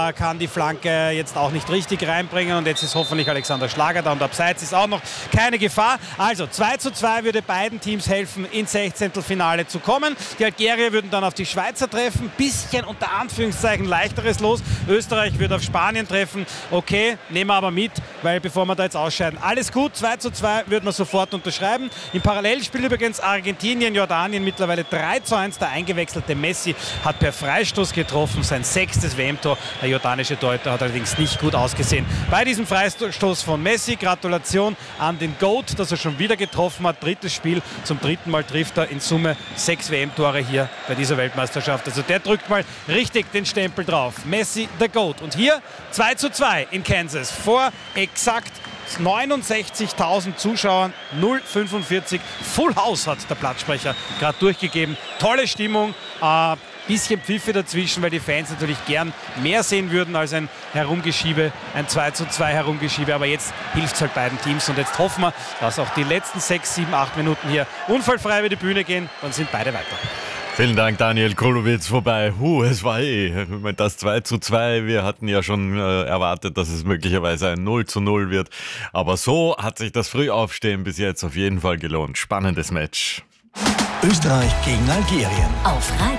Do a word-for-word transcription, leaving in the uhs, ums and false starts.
äh, kann die Flanke jetzt auch nicht richtig reinbringen und jetzt ist hoffentlich Alexander Schlager da und abseits ist auch noch keine Gefahr. Also zwei zu zwei würde beiden Teams helfen, ins Sechzehntelfinale zu kommen. Die Algerier würden dann auf die Schweizer treffen, bisschen unter Anführungszeichen leichteres Los. Österreich würde auf Spanien treffen. Okay, nehmen wir aber mit, weil bevor wir da jetzt ausscheiden. Alles gut, zwei zu zwei würden wir sofort unterschreiben. Im Parallelspiel übrigens Argentinien, Jordanien mittlerweile drei zu eins. Der eingewechselte Messi hat per Freistoß getroffen, sein sechstes W M-Tor. Der jordanische Torhüter hat allerdings nicht gut ausgesehen. Bei diesem Freistoß von Messi, Gratulation an den GOAT, dass er schon wieder getroffen hat. Drittes Spiel, zum dritten Mal trifft er in Summe sechs W M-Tore hier bei dieser Weltmeisterschaft. Also der drückt mal richtig den Stempel drauf. Messi, der GOAT. Und hier zwei zu zwei in Kansas vor exakt neunundsechzigtausend Zuschauern, null Komma fünfundvierzig. Full House hat der Platzsprecher gerade durchgegeben. Tolle Stimmung, äh, bisschen Pfiffe dazwischen, weil die Fans natürlich gern mehr sehen würden als ein Herumgeschiebe, ein zwei zu zwei Herumgeschiebe. Aber jetzt hilft es halt beiden Teams und jetzt hoffen wir, dass auch die letzten sechs, sieben, acht Minuten hier unfallfrei über die Bühne gehen. Dann sind beide weiter. Vielen Dank, Daniel Krolowitz. Vorbei. Huh, es war eh das zwei zu zwei. Wir hatten ja schon äh, erwartet, dass es möglicherweise ein null zu null wird. Aber so hat sich das Frühaufstehen bis jetzt auf jeden Fall gelohnt. Spannendes Match. Österreich gegen Algerien. Auf